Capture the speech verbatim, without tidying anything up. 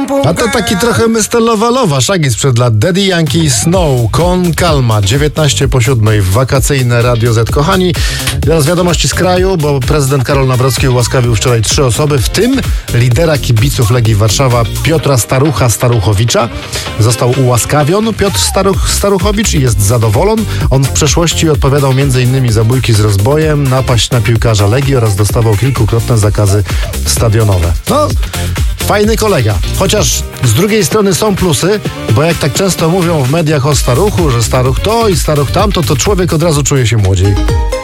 A to taki trochę mister Lowalowa, Shaggy sprzed lat. Daddy Yankee, Snow, Con Calma, dziewiętnaście po siódmej, wakacyjne Radio Z. Kochani, teraz wiadomości z kraju, bo prezydent Karol Nawrocki ułaskawił wczoraj trzy osoby, w tym lidera kibiców Legii Warszawa Piotra Starucha Staruchowicza. Został ułaskawion Piotr Staruch Staruchowicz i jest zadowolony. On w przeszłości odpowiadał między innymi za bójki z rozbojem, napaść na piłkarza Legii oraz dostawał kilkukrotne zakazy stadionowe. No, fajny kolega. Chociaż z drugiej strony są plusy, bo jak tak często mówią w mediach o staruchu, że staruch to i staruch tamto, to człowiek od razu czuje się młodziej.